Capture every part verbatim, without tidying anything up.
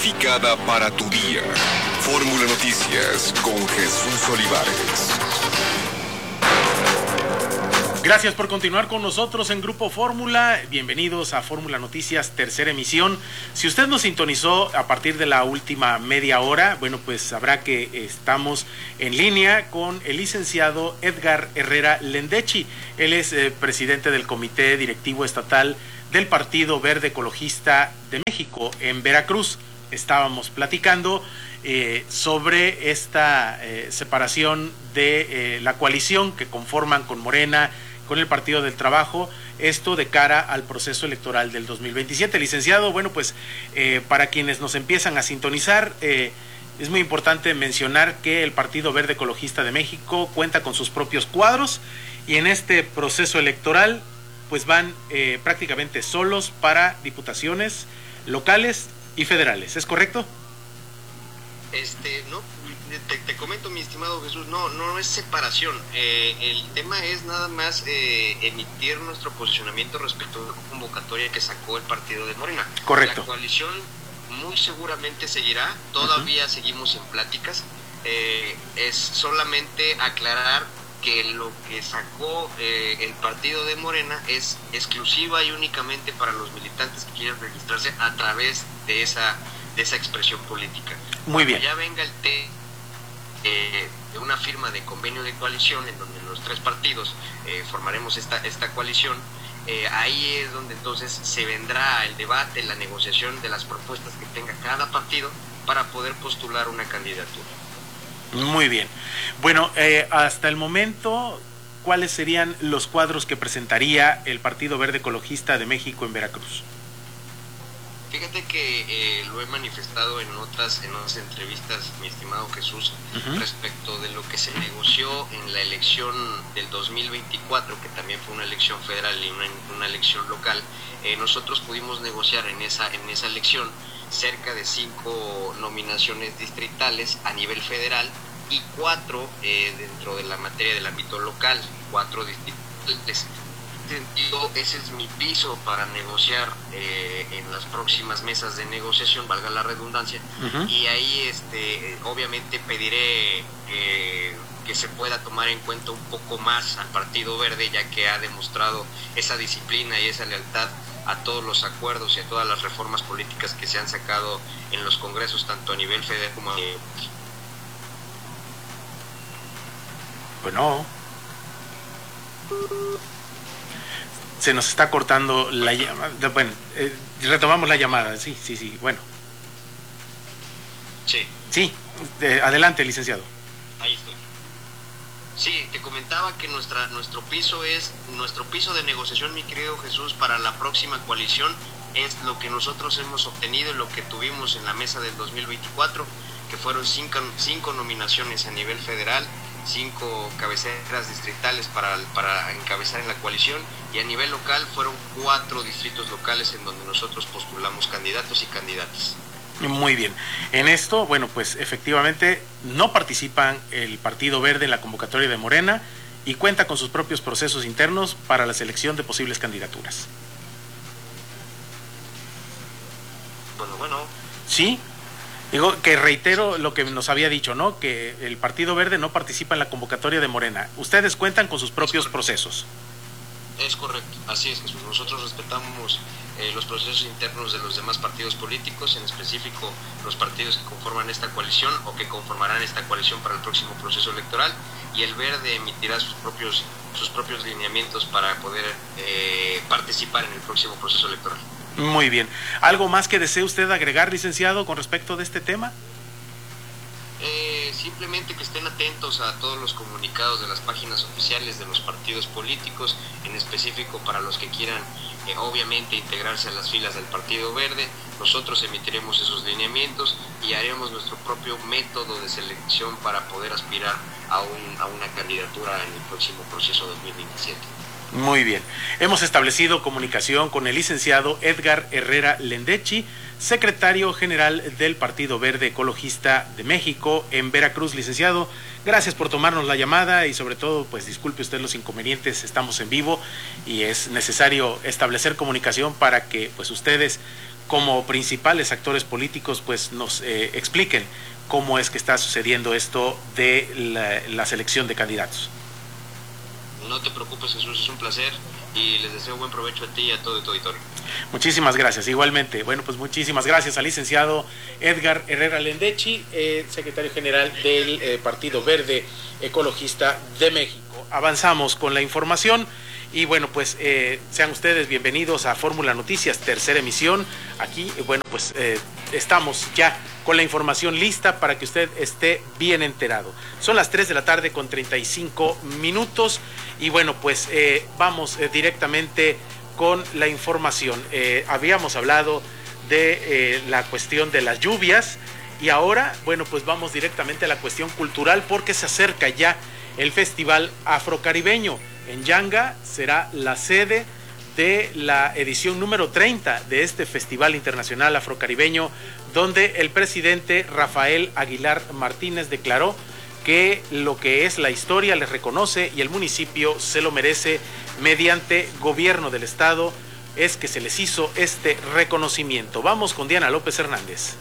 calificada para tu día. Fórmula Noticias con Jesús Olivares. Gracias por continuar con nosotros en Grupo Fórmula. Bienvenidos a Fórmula Noticias, tercera emisión. Si usted nos sintonizó a partir de la última media hora, bueno, pues sabrá que estamos en línea con el licenciado Edgar Herrera Lendechi. Él es eh, presidente del Comité Directivo Estatal del Partido Verde Ecologista de México en Veracruz. Estábamos platicando eh, sobre esta eh, separación de eh, la coalición que conforman con Morena, con el Partido del Trabajo, esto de cara al proceso electoral del dos mil veintisiete. Licenciado, bueno, pues eh, para quienes nos empiezan a sintonizar, eh, es muy importante mencionar que el Partido Verde Ecologista de México cuenta con sus propios cuadros y en este proceso electoral pues van eh, prácticamente solos para diputaciones locales y federales, ¿es correcto? Este, no, te, te comento, mi estimado Jesús, no, no es separación. Eh, el tema es nada más eh, emitir nuestro posicionamiento respecto a la convocatoria que sacó el partido de Morena. Correcto. La coalición muy seguramente seguirá, todavía uh-huh. seguimos en pláticas. Eh, es solamente aclarar que lo que sacó eh, el partido de Morena es exclusiva y únicamente para los militantes que quieran registrarse a través de esa de esa expresión política. Muy bien. Cuando ya venga el té eh, de una firma de convenio de coalición en donde los tres partidos eh, formaremos esta esta coalición, eh, ahí es donde entonces se vendrá el debate, la negociación de las propuestas que tenga cada partido para poder postular una candidatura. Muy bien. Bueno, eh, hasta el momento, ¿cuáles serían los cuadros que presentaría el Partido Verde Ecologista de México en Veracruz? Fíjate que eh, lo he manifestado en otras en otras entrevistas, mi estimado Jesús, uh-huh. respecto de lo que se negoció en la elección del dos mil veinticuatro, que también fue una elección federal y una, una elección local. Eh, nosotros pudimos negociar en esa en esa elección cerca de cinco nominaciones distritales a nivel federal y cuatro eh, dentro de la materia del ámbito local, cuatro distritales. Sentido, ese es mi piso para negociar eh, en las próximas mesas de negociación, valga la redundancia, uh-huh. y ahí este obviamente pediré eh, que se pueda tomar en cuenta un poco más al Partido Verde, ya que ha demostrado esa disciplina y esa lealtad a todos los acuerdos y a todas las reformas políticas que se han sacado en los congresos, tanto a nivel federal como a nivel... Bueno... Se nos está cortando la llamada. Bueno, eh, retomamos la llamada. Sí, sí, sí. Bueno. Sí. Sí. Eh, adelante, licenciado. Ahí estoy. Sí, te comentaba que nuestra nuestro piso es nuestro piso de negociación, mi querido Jesús, para la próxima coalición es lo que nosotros hemos obtenido y lo que tuvimos en la mesa del dos mil veinticuatro, que fueron cinco, cinco nominaciones a nivel federal, cinco cabeceras distritales para, para encabezar en la coalición, y a nivel local fueron cuatro distritos locales en donde nosotros postulamos candidatos y candidatas. Muy bien. En esto, bueno, pues efectivamente no participan el Partido Verde en la convocatoria de Morena y cuenta con sus propios procesos internos para la selección de posibles candidaturas. Bueno, bueno. Sí. Digo que reitero lo que nos había dicho, ¿no? Que el Partido Verde no participa en la convocatoria de Morena. Ustedes cuentan con sus propios procesos. Es correcto, así es, Jesús. Nosotros respetamos eh, los procesos internos de los demás partidos políticos, en específico los partidos que conforman esta coalición o que conformarán esta coalición para el próximo proceso electoral, y el Verde emitirá sus propios sus propios lineamientos para poder eh, participar en el próximo proceso electoral. Muy bien. ¿Algo más que desee usted agregar, licenciado, con respecto de este tema? Eh, simplemente que estén atentos a todos los comunicados de las páginas oficiales de los partidos políticos, en específico para los que quieran eh, obviamente integrarse a las filas del Partido Verde. Nosotros emitiremos esos lineamientos y haremos nuestro propio método de selección para poder aspirar a, un, a una candidatura en el próximo proceso dos mil veintisiete. Muy bien. Hemos establecido comunicación con el licenciado Edgar Herrera Lendechi, secretario general del Partido Verde Ecologista de México en Veracruz. Licenciado, gracias por tomarnos la llamada y sobre todo, pues disculpe usted los inconvenientes, estamos en vivo y es necesario establecer comunicación para que pues ustedes, como principales actores políticos, pues nos eh, expliquen cómo es que está sucediendo esto de la, la selección de candidatos. No te preocupes, Jesús, es un placer y les deseo buen provecho a ti y a todo tu auditorio. Muchísimas gracias, igualmente. Bueno, pues muchísimas gracias al licenciado Edgar Herrera Lendechi, eh, secretario general del eh, Partido Verde Ecologista de México. Avanzamos con la información y bueno, pues eh, sean ustedes bienvenidos a Fórmula Noticias, tercera emisión. Aquí, bueno, pues eh, estamos ya con la información lista para que usted esté bien enterado. Son las tres de la tarde con treinta y cinco minutos y bueno, pues eh, vamos eh, directamente con la información. Eh, habíamos hablado de eh, la cuestión de las lluvias y ahora, bueno, pues vamos directamente a la cuestión cultural porque se acerca ya el Festival Afrocaribeño. En Yanga será la sede de la edición número treinta de este Festival Internacional Afrocaribeño, donde el presidente Rafael Aguilar Martínez declaró que lo que es la historia les reconoce y el municipio se lo merece. Mediante gobierno del estado es que se les hizo este reconocimiento. Vamos con Diana López Hernández.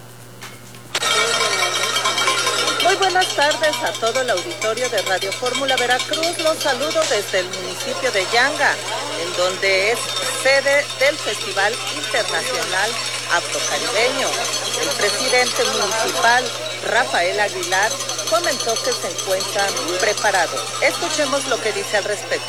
Muy buenas tardes a todo el auditorio de Radio Fórmula Veracruz. Los saludo desde el municipio de Yanga, en donde es sede del Festival Internacional Afrocaribeño. El presidente municipal, Rafael Aguilar, comentó que se encuentran preparados. Escuchemos lo que dice al respecto.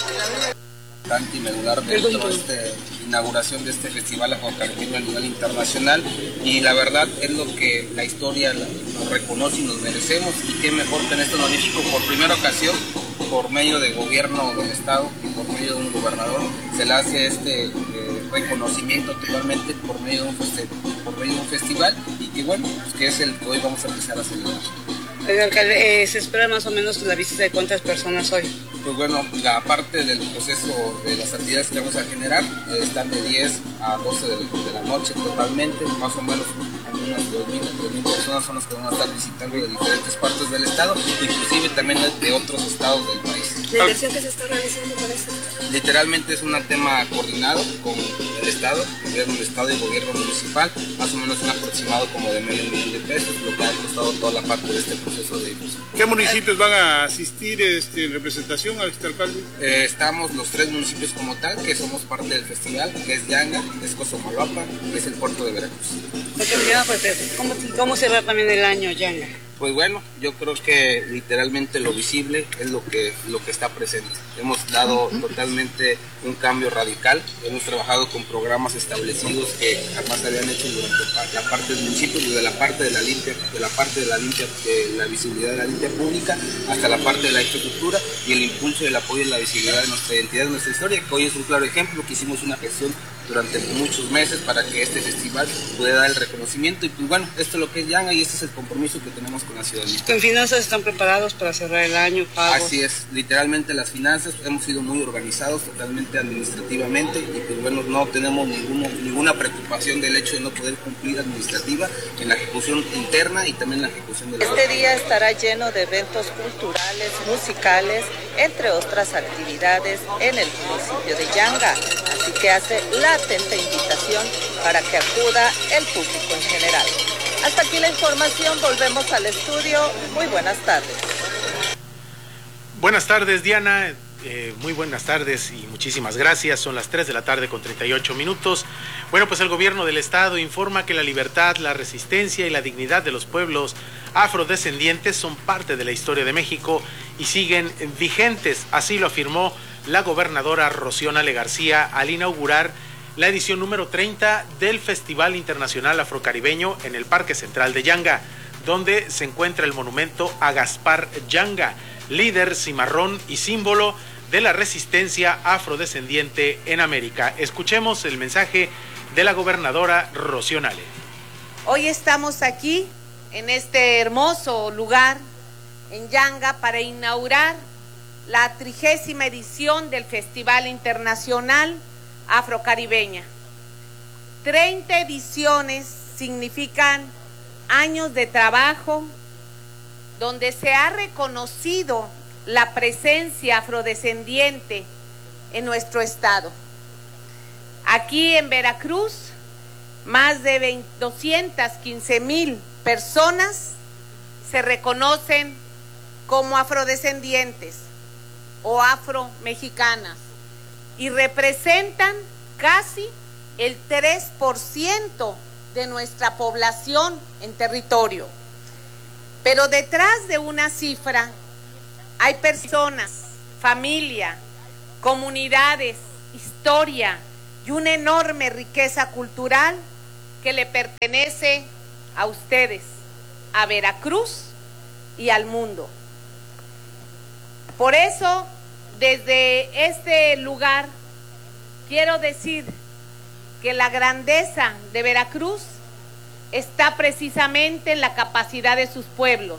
Y medular de esta inauguración de este festival afrocaribeño a nivel internacional, y la verdad es lo que la historia nos reconoce y nos merecemos, y qué mejor que en este honorífico por primera ocasión, por medio del gobierno del estado y por medio de un gobernador, se le hace este eh, reconocimiento totalmente por medio de un festival, por medio de un festival y que bueno, pues que es el que hoy vamos a empezar a celebrar. Oiga, alcalde, eh, ¿se espera más o menos la visita de cuántas personas hoy? Pues bueno, la parte del proceso de las actividades que vamos a generar eh, están de diez a doce de, de la noche totalmente, más o menos unas dos mil personas son las que van a estar visitando de diferentes partes del estado, inclusive también de otros estados del país. ¿La inversión que se está realizando para esto? Literalmente es un tema coordinado con el estado, el gobierno del estado y el gobierno municipal, más o menos un aproximado como de medio millón de pesos, lo que ha costado toda la parte de este proceso de difusión. ¿Qué municipios van a asistir este, en representación a este alcalde? Eh, estamos los tres municipios como tal, que somos parte del festival, que es Yanga, que es Cozomalapa, que es el puerto de Veracruz. ¿Cómo, cómo se va también el año, Yanga? Pues bueno, yo creo que literalmente lo visible es lo que, lo que está presente. Hemos dado totalmente un cambio radical, hemos trabajado con programas establecidos que jamás se habían hecho durante la parte del municipio, desde la parte de la limpia, de la parte de la limpia, de la visibilidad de la limpia pública, hasta la parte de la infraestructura y el impulso y el apoyo de la visibilidad de nuestra identidad, de nuestra historia, que hoy es un claro ejemplo, que hicimos una gestión durante muchos meses para que este festival pudiera dar el reconocimiento y pues bueno, esto es lo que es Yanga y este es el compromiso que tenemos con la ciudadanía. ¿En finanzas están preparados para cerrar el año, pagos? Así es, literalmente las finanzas hemos sido muy organizados totalmente administrativamente y pues bueno, no tenemos ninguno, ninguna preocupación del hecho de no poder cumplir administrativa en la ejecución interna y también en la ejecución de la... Este día estará lleno de eventos culturales, musicales, entre otras actividades en el municipio de Yanga, así que hace la atenta invitación para que acuda el público en general. Hasta aquí la información, volvemos al estudio. Muy buenas tardes. Buenas tardes, Diana. Eh, muy buenas tardes y muchísimas gracias. Son las tres de la tarde con treinta y ocho minutos. Bueno, pues el gobierno del estado informa que la libertad, la resistencia y la dignidad de los pueblos afrodescendientes son parte de la historia de México y siguen vigentes. Así lo afirmó la gobernadora Rocío Nale García al inaugurar la edición número treinta del Festival Internacional Afrocaribeño en el Parque Central de Yanga, donde se encuentra el monumento a Gaspar Yanga, líder cimarrón y símbolo de la resistencia afrodescendiente en América. Escuchemos el mensaje de la gobernadora Rocío Nale. Hoy estamos aquí, en este hermoso lugar, en Yanga, para inaugurar la trigésima edición del Festival Internacional Afrocaribeña. treinta ediciones significan años de trabajo donde se ha reconocido la presencia afrodescendiente en nuestro estado. Aquí en Veracruz, más de doscientas quince mil personas se reconocen como afrodescendientes o afromexicanas y representan casi el tres por ciento de nuestra población en territorio. Pero detrás de una cifra hay personas, familia, comunidades, historia y una enorme riqueza cultural que le pertenece a ustedes, a Veracruz y al mundo. Por eso, desde este lugar, quiero decir que la grandeza de Veracruz está precisamente en la capacidad de sus pueblos.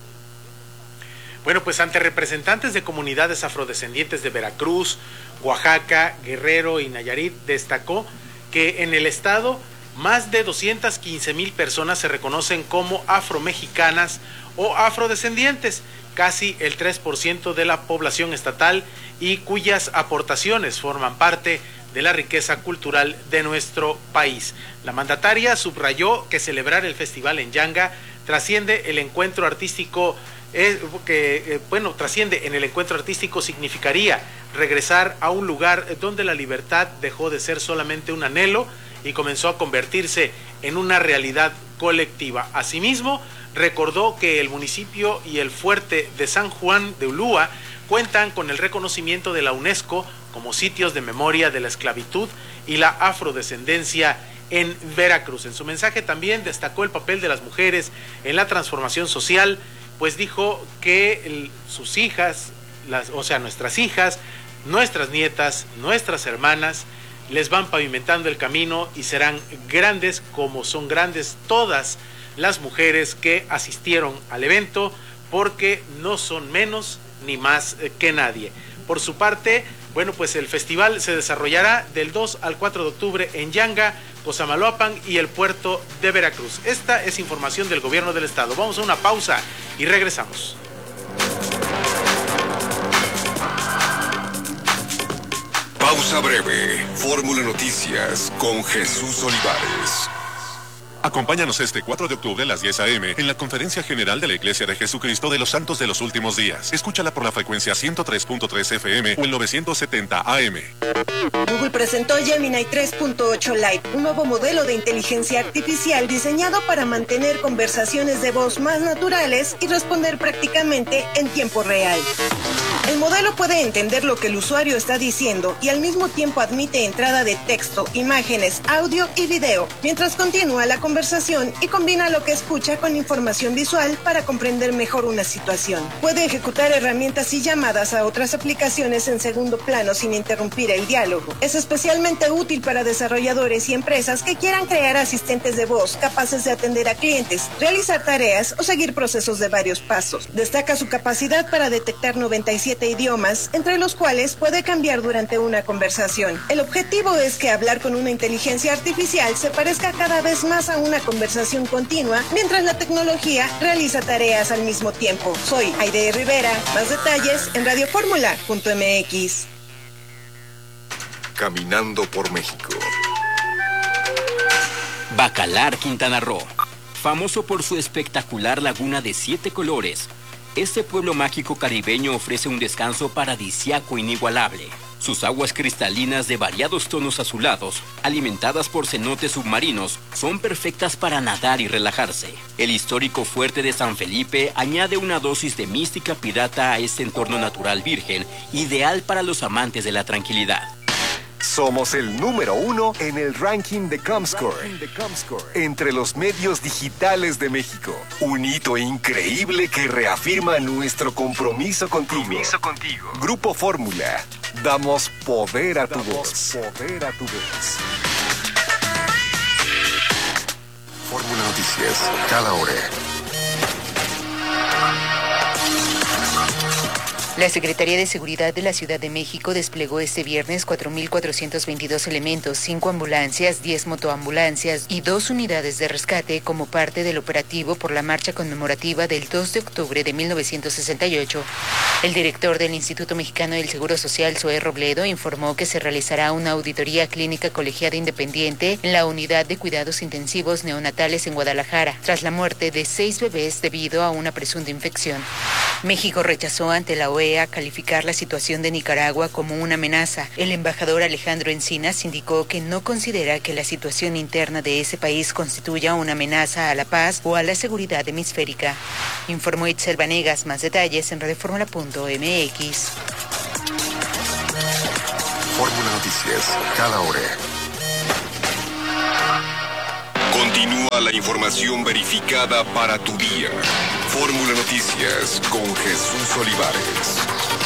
Bueno, pues ante representantes de comunidades afrodescendientes de Veracruz, Oaxaca, Guerrero y Nayarit, destacó que en el estado más de doscientas quince mil personas se reconocen como afromexicanas o afrodescendientes, casi el tres por ciento de la población estatal, y cuyas aportaciones forman parte de la riqueza cultural de nuestro país. La mandataria subrayó que celebrar el festival en Yanga trasciende el encuentro artístico, eh, que eh, bueno, trasciende en el encuentro artístico significaría regresar a un lugar donde la libertad dejó de ser solamente un anhelo y comenzó a convertirse en una realidad colectiva. Asimismo, recordó que el municipio y el fuerte de San Juan de Ulúa cuentan con el reconocimiento de la UNESCO como sitios de memoria de la esclavitud y la afrodescendencia en Veracruz. En su mensaje también destacó el papel de las mujeres en la transformación social, pues dijo que el, sus hijas, las, o sea, nuestras hijas, nuestras nietas, nuestras hermanas, les van pavimentando el camino y serán grandes como son grandes todas las mujeres que asistieron al evento, porque no son menos ni más que nadie. Por su parte, bueno, pues el festival se desarrollará del dos al cuatro de octubre en Yanga, Cosamaloapan y el puerto de Veracruz. Esta es información del gobierno del estado. Vamos a una pausa y regresamos. Pausa breve. Fórmula Noticias con Jesús Olivares. Acompáñanos este cuatro de octubre a las diez a eme en la Conferencia General de la Iglesia de Jesucristo de los Santos de los Últimos Días. Escúchala por la frecuencia ciento tres punto tres efe eme o el novecientos setenta a eme. Google presentó Gemini tres punto ocho Lite, un nuevo modelo de inteligencia artificial diseñado para mantener conversaciones de voz más naturales y responder prácticamente en tiempo real. El modelo puede entender lo que el usuario está diciendo y al mismo tiempo admite entrada de texto, imágenes, audio y video, mientras continúa la conversación y combina lo que escucha con información visual para comprender mejor una situación. Puede ejecutar herramientas y llamadas a otras aplicaciones en segundo plano sin interrumpir el diálogo. Es especialmente útil para desarrolladores y empresas que quieran crear asistentes de voz capaces de atender a clientes, realizar tareas o seguir procesos de varios pasos. Destaca su capacidad para detectar noventa y siete idiomas, entre los cuales puede cambiar durante una conversación. El objetivo es que hablar con una inteligencia artificial se parezca cada vez más a una conversación continua, mientras la tecnología realiza tareas al mismo tiempo. Soy Aide Rivera. Más detalles en radio fórmula punto eme equis. Caminando por México. Bacalar, Quintana Roo. Famoso por su espectacular laguna de siete colores, este pueblo mágico caribeño ofrece un descanso paradisíaco inigualable. Sus aguas cristalinas de variados tonos azulados, alimentadas por cenotes submarinos, son perfectas para nadar y relajarse. El histórico fuerte de San Felipe añade una dosis de mística pirata a este entorno natural virgen, ideal para los amantes de la tranquilidad. Somos el número uno en el ranking de Comscore, entre los medios digitales de México. Un hito increíble que reafirma nuestro compromiso contigo. Compromiso contigo. Grupo Fórmula. Damos poder a tu voz. Poder a tu voz. Fórmula Noticias, cada hora. La Secretaría de Seguridad de la Ciudad de México desplegó este viernes cuatro mil cuatrocientos veintidós elementos, cinco ambulancias, diez motoambulancias y dos unidades de rescate como parte del operativo por la marcha conmemorativa del dos de octubre de mil novecientos sesenta y ocho. El director del Instituto Mexicano del Seguro Social, Zoé Robledo, informó que se realizará una auditoría clínica colegiada independiente en la unidad de cuidados intensivos neonatales en Guadalajara, tras la muerte de seis bebés debido a una presunta infección. México rechazó ante la O E A calificar la situación de Nicaragua como una amenaza. El embajador Alejandro Encinas indicó que no considera que la situación interna de ese país constituya una amenaza a la paz o a la seguridad hemisférica. Informó Itzel Vanegas. Más detalles en radioformula punto m x. Fórmula Noticias, cada hora. Continúa la información verificada para tu día. Fórmula Noticias con Jesús Olivares.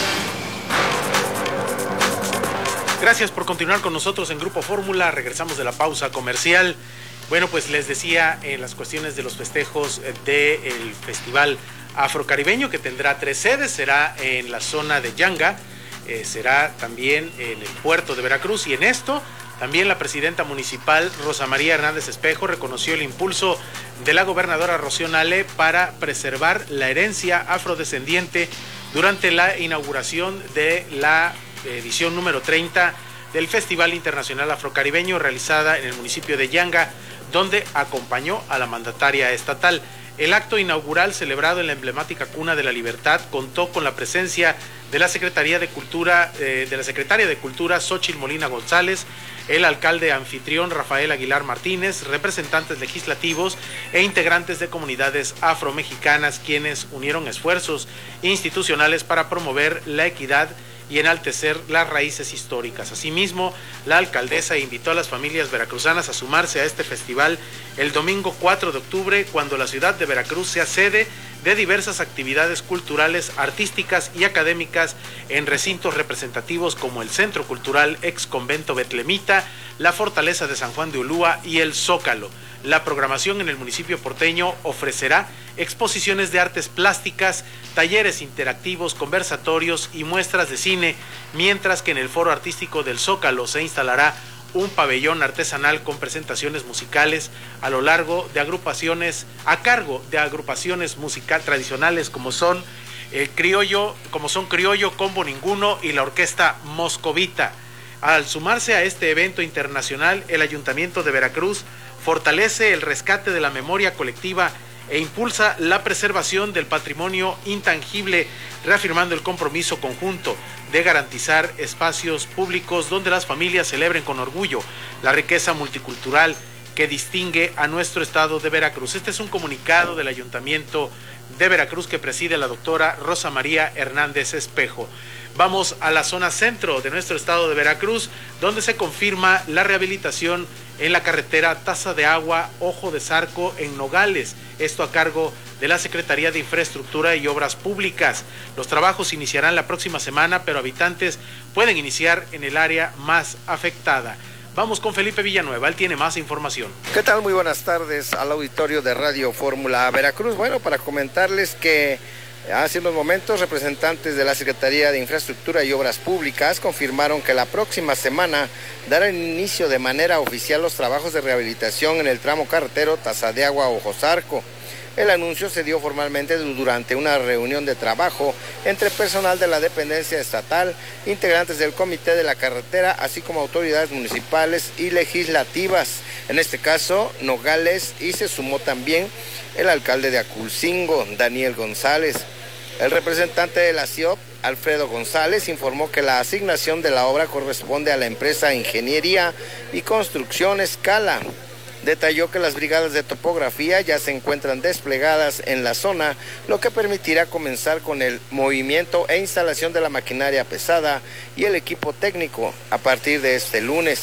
Gracias por continuar con nosotros en Grupo Fórmula. Regresamos de la pausa comercial. Bueno, pues les decía en las cuestiones de los festejos del Festival Afrocaribeño, que tendrá tres sedes. Será en la zona de Yanga, eh, será también en el puerto de Veracruz, y en esto también la presidenta municipal Rosa María Hernández Espejo reconoció el impulso de la gobernadora Rocío Nale para preservar la herencia afrodescendiente durante la inauguración de la edición número treinta del Festival Internacional Afrocaribeño, realizada en el municipio de Yanga, donde acompañó a la mandataria estatal. El acto inaugural, celebrado en la emblemática Cuna de la Libertad, contó con la presencia de la Secretaría de Cultura, eh, de la Secretaria de Cultura, Xóchitl Molina González, el alcalde anfitrión Rafael Aguilar Martínez, representantes legislativos e integrantes de comunidades afromexicanas, quienes unieron esfuerzos institucionales para promover la equidad y enaltecer las raíces históricas. Asimismo, la alcaldesa invitó a las familias veracruzanas a sumarse a este festival el domingo cuatro de octubre, cuando la ciudad de Veracruz sea sede de diversas actividades culturales, artísticas y académicas en recintos representativos como el Centro Cultural Ex Convento Betlemita, la Fortaleza de San Juan de Ulúa y el Zócalo. La programación en el municipio porteño ofrecerá exposiciones de artes plásticas, talleres interactivos, conversatorios y muestras de cine, mientras que en el Foro Artístico del Zócalo se instalará un pabellón artesanal con presentaciones musicales a lo largo de agrupaciones, a cargo de agrupaciones musical tradicionales como son el criollo, como son Criollo, Combo Ninguno y la Orquesta Moscovita. Al sumarse a este evento internacional, el Ayuntamiento de Veracruz fortalece el rescate de la memoria colectiva e impulsa la preservación del patrimonio intangible, reafirmando el compromiso conjunto de garantizar espacios públicos donde las familias celebren con orgullo la riqueza multicultural que distingue a nuestro estado de Veracruz. Este es un comunicado del Ayuntamiento de Veracruz que preside la doctora Rosa María Hernández Espejo. Vamos a la zona centro de nuestro estado de Veracruz, donde se confirma la rehabilitación en la carretera Taza de Agua, Ojo de Zarco, en Nogales. Esto a cargo de la Secretaría de Infraestructura y Obras Públicas. Los trabajos iniciarán la próxima semana, pero habitantes pueden iniciar en el área más afectada. Vamos con Felipe Villanueva, él tiene más información. ¿Qué tal? Muy buenas tardes al auditorio de Radio Fórmula Veracruz. Bueno, para comentarles que hace unos momentos representantes de la Secretaría de Infraestructura y Obras Públicas confirmaron que la próxima semana darán inicio de manera oficial los trabajos de rehabilitación en el tramo carretero Taza de Agua Ojo Zarco. El anuncio se dio formalmente durante una reunión de trabajo entre personal de la dependencia estatal, integrantes del comité de la carretera, así como autoridades municipales y legislativas. En este caso, Nogales, y se sumó también el alcalde de Aculcingo, Daniel González. El representante de la C I O P, Alfredo González, informó que la asignación de la obra corresponde a la empresa Ingeniería y Construcción Escala. Detalló que las brigadas de topografía ya se encuentran desplegadas en la zona, lo que permitirá comenzar con el movimiento e instalación de la maquinaria pesada y el equipo técnico a partir de este lunes.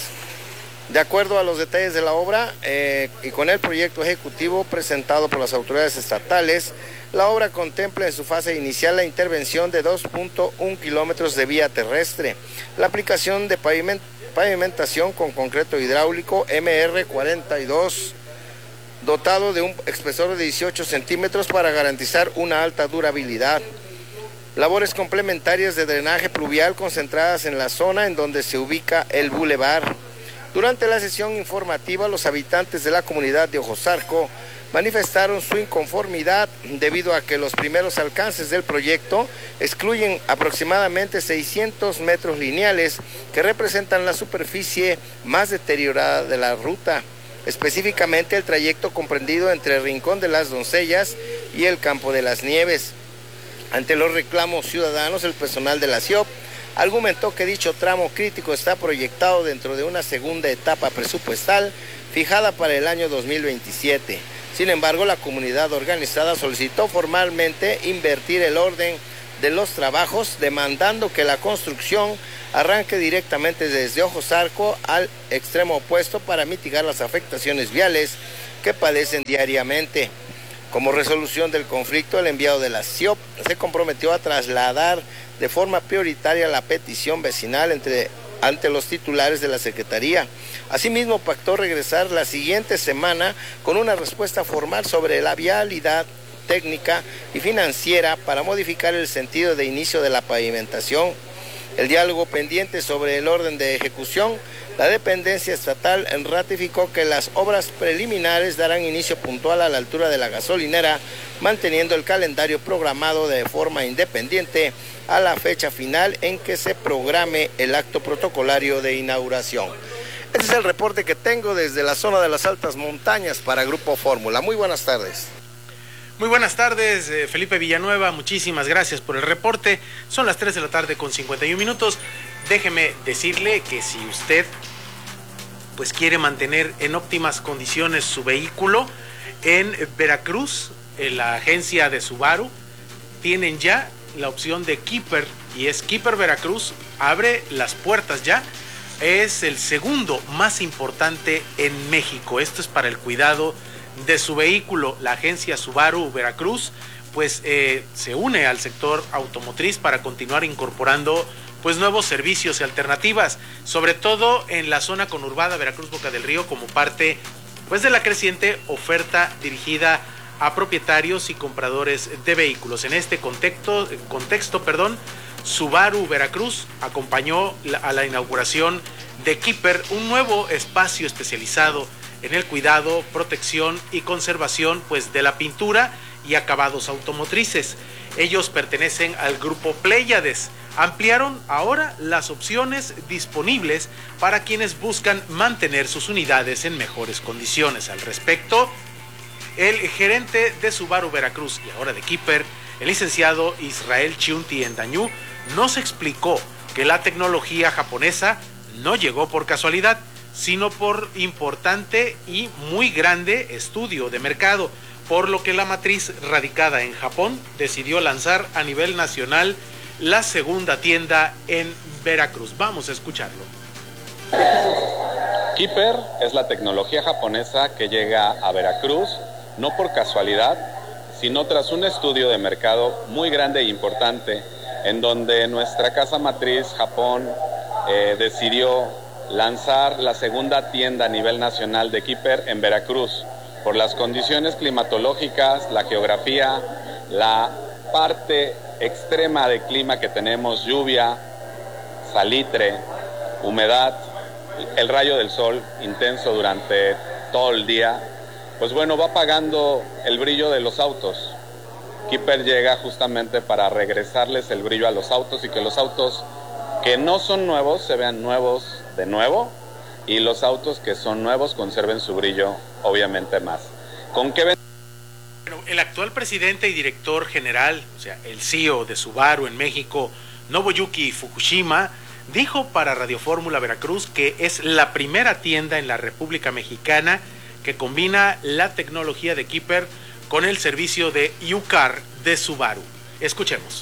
De acuerdo a los detalles de la obra eh, y con el proyecto ejecutivo presentado por las autoridades estatales, la obra contempla en su fase inicial la intervención de dos punto uno kilómetros de vía terrestre, la aplicación de pavimento pavimentación con concreto hidráulico M R cuarenta y dos, dotado de un espesor de dieciocho centímetros para garantizar una alta durabilidad. labores complementarias de drenaje pluvial concentradas en la zona en donde se ubica el bulevar. Durante la sesión informativa, los habitantes de la comunidad de Ojosarco manifestaron su inconformidad debido a que los primeros alcances del proyecto excluyen aproximadamente seiscientos metros lineales que representan la superficie más deteriorada de la ruta, específicamente el trayecto comprendido entre el Rincón de las Doncellas y el Campo de las Nieves. Ante los reclamos ciudadanos, el personal de la C I O P argumentó que dicho tramo crítico está proyectado dentro de una segunda etapa presupuestal fijada para el año dos mil veintisiete. Sin embargo, la comunidad organizada solicitó formalmente invertir el orden de los trabajos, demandando que la construcción arranque directamente desde Ojosarco al extremo opuesto para mitigar las afectaciones viales que padecen diariamente. Como resolución del conflicto, el enviado de la C I O P se comprometió a trasladar de forma prioritaria la petición vecinal entre, ante los titulares de la Secretaría. Asimismo, pactó regresar la siguiente semana con una respuesta formal sobre la vialidad técnica y financiera para modificar el sentido de inicio de la pavimentación. El diálogo pendiente sobre el orden de ejecución, la dependencia estatal ratificó que las obras preliminares darán inicio puntual a la altura de la gasolinera, manteniendo el calendario programado de forma independiente a la fecha final en que se programe el acto protocolario de inauguración. Este es el reporte que tengo desde la zona de las altas montañas para Grupo Fórmula. Muy buenas tardes. Muy buenas tardes, eh, Felipe Villanueva, muchísimas gracias por el reporte. Son las tres de la tarde con cincuenta y un minutos. Déjeme decirle que si usted pues quiere mantener en óptimas condiciones su vehículo, en Veracruz, en la agencia de Subaru, tienen ya la opción de Keeper, y es Keeper Veracruz, abre las puertas ya. Es el segundo más importante en México. Esto es para el cuidado de su vehículo. La agencia Subaru Veracruz pues eh, se une al sector automotriz para continuar incorporando pues nuevos servicios y alternativas, sobre todo en la zona conurbada Veracruz Boca del Río, como parte pues de la creciente oferta dirigida a propietarios y compradores de vehículos. En este contexto, contexto perdón, Subaru Veracruz acompañó a la inauguración de Keeper, un nuevo espacio especializado en el cuidado, protección y conservación pues de la pintura y acabados automotrices. Ellos pertenecen al grupo Pléyades. Ampliaron ahora las opciones disponibles para quienes buscan mantener sus unidades en mejores condiciones. Al respecto, el gerente de Subaru Veracruz y ahora de Keeper, el licenciado Israel Chiunti Endañú, nos explicó que la tecnología japonesa no llegó por casualidad, sino por importante y muy grande estudio de mercado, por lo que la matriz radicada en Japón decidió lanzar a nivel nacional la segunda tienda en Veracruz. Vamos a escucharlo. Keeper es la tecnología japonesa que llega a Veracruz, no por casualidad, sino tras un estudio de mercado muy grande e importante, en donde nuestra casa matriz Japón eh, decidió lanzar la segunda tienda a nivel nacional de Keeper en Veracruz, por las condiciones climatológicas, la geografía, la parte extrema de clima que tenemos, lluvia, salitre, humedad, el rayo del sol intenso durante todo el día, pues bueno, va apagando el brillo de los autos. Keeper llega justamente para regresarles el brillo a los autos y que los autos que no son nuevos se vean nuevos de nuevo, y los autos que son nuevos conserven su brillo obviamente más. ¿Con qué? Bueno, el actual presidente y director general, o sea, el C E O de Subaru en México, Nobuyuki Fukushima, dijo para Radio Fórmula Veracruz que es la primera tienda en la República Mexicana que combina la tecnología de Keeper con el servicio de U-Car de Subaru. Escuchemos.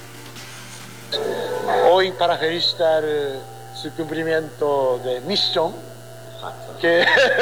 Hoy, para felicitar eh, su cumplimiento de misión, que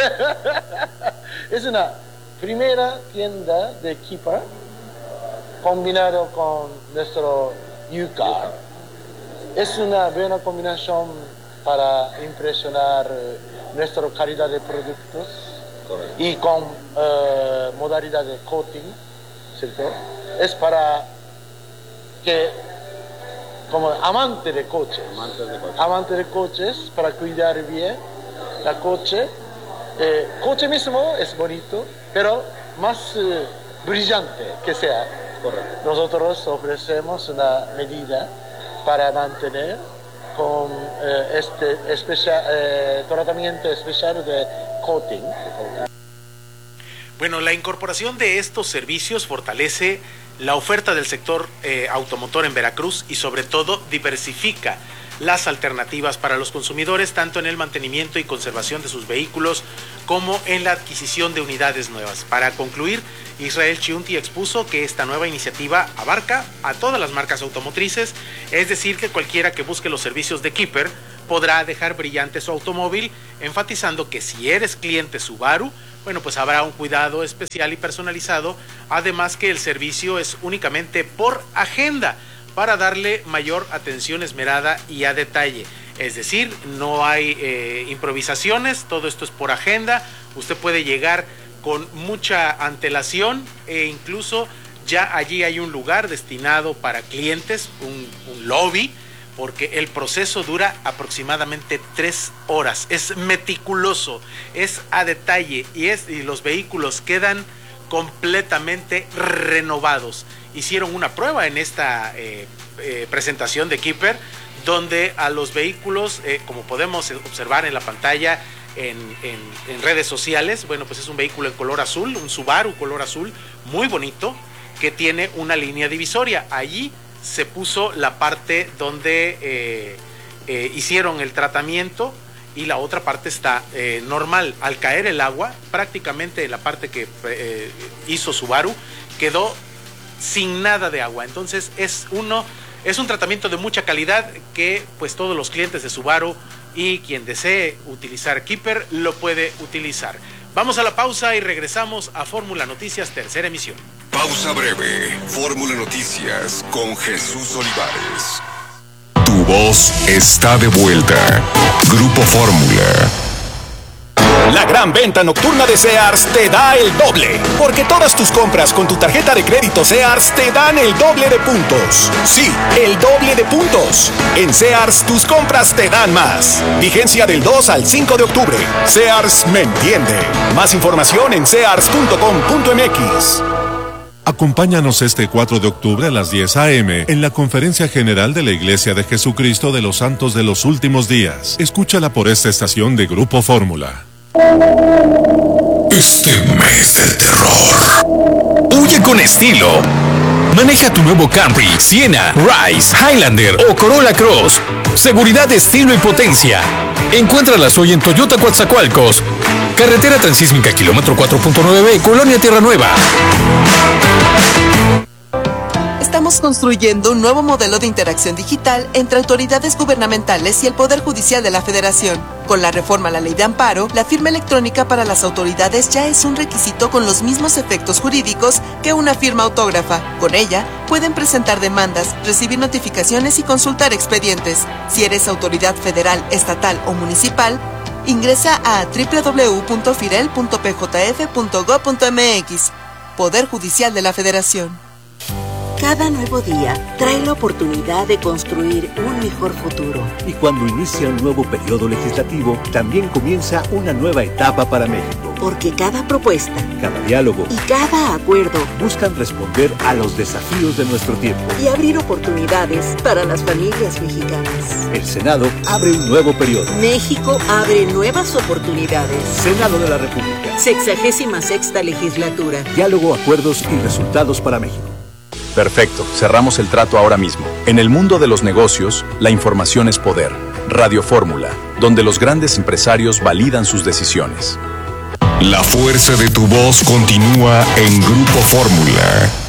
es una primera tienda de Keeper combinado con nuestro U-Car. Es una buena combinación para impresionar eh, nuestra calidad de productos. Correcto. Y con uh, modalidad de coating, ¿cierto? Es para que como amante de coches, Amantes de coches. amante de coches para cuidar bien la coche. Eh, coche mismo es bonito, pero más eh, brillante que sea. Correcto. Nosotros ofrecemos una medida para mantener con eh, este especial, eh, tratamiento especial de coating. Bueno, la incorporación de estos servicios fortalece la oferta del sector eh, automotor en Veracruz y sobre todo diversifica las alternativas para los consumidores, tanto en el mantenimiento y conservación de sus vehículos como en la adquisición de unidades nuevas. Para concluir, Israel Chiunti expuso que esta nueva iniciativa abarca a todas las marcas automotrices, es decir, que cualquiera que busque los servicios de Keeper podrá dejar brillante su automóvil, enfatizando que si eres cliente Subaru, bueno, pues habrá un cuidado especial y personalizado, además que el servicio es únicamente por agenda, para darle mayor atención esmerada y a detalle. Es decir, no hay eh, improvisaciones, todo esto es por agenda. Usted puede llegar con mucha antelación e incluso ya allí hay un lugar destinado para clientes, un, un lobby, porque el proceso dura aproximadamente tres horas. Es meticuloso, es a detalle y, es, y los vehículos quedan completamente renovados. Hicieron una prueba en esta eh, eh, presentación de Keeper, donde a los vehículos, eh, como podemos observar en la pantalla, en, en, en redes sociales, bueno, pues es un vehículo en color azul, un Subaru color azul, muy bonito, que tiene una línea divisoria. Allí se puso la parte donde eh, eh, hicieron el tratamiento y la otra parte está eh, normal. Al caer el agua, prácticamente la parte que eh, hizo Subaru quedó sin nada de agua. Entonces es uno es un tratamiento de mucha calidad que pues todos los clientes de Subaru y quien desee utilizar Keeper lo puede utilizar. Vamos a la pausa y regresamos a Fórmula Noticias, tercera emisión. Pausa breve. Fórmula Noticias con Jesús Olivares. Tu voz está de vuelta. Grupo Fórmula. La gran venta nocturna de Sears te da el doble, porque todas tus compras con tu tarjeta de crédito Sears te dan el doble de puntos. Sí, el doble de puntos. En Sears tus compras te dan más. Vigencia del dos al cinco de octubre. Sears me entiende. Más información en sears punto com punto m x. Acompáñanos este cuatro de octubre a las diez a eme en la Conferencia General de la Iglesia de Jesucristo de los Santos de los Últimos Días. Escúchala por esta estación de Grupo Fórmula. Este mes del terror. Huye con estilo. Maneja tu nuevo Camry, Siena, Rise, Highlander o Corolla Cross. Seguridad, estilo y potencia. Encuéntralas hoy en Toyota Coatzacoalcos. Carretera Transísmica, kilómetro cuatro punto nueve B, Colonia Tierra Nueva. Estamos construyendo un nuevo modelo de interacción digital entre autoridades gubernamentales y el Poder Judicial de la Federación. Con la reforma a la Ley de Amparo, la firma electrónica para las autoridades ya es un requisito con los mismos efectos jurídicos que una firma autógrafa. Con ella, pueden presentar demandas, recibir notificaciones y consultar expedientes. Si eres autoridad federal, estatal o municipal, ingresa a doble u doble u doble u punto firel punto p j f punto gob punto m x. Poder Judicial de la Federación. Cada nuevo día trae la oportunidad de construir un mejor futuro. Y cuando inicia un nuevo periodo legislativo, también comienza una nueva etapa para México. Porque cada propuesta, cada diálogo y cada acuerdo buscan responder a los desafíos de nuestro tiempo y abrir oportunidades para las familias mexicanas. El Senado abre un nuevo periodo. México abre nuevas oportunidades. Senado de la República. Sexagésima sexta legislatura. Diálogo, acuerdos y resultados para México. Perfecto, cerramos el trato ahora mismo. En el mundo de los negocios, la información es poder. Radio Fórmula, donde los grandes empresarios validan sus decisiones. La fuerza de tu voz continúa en Grupo Fórmula.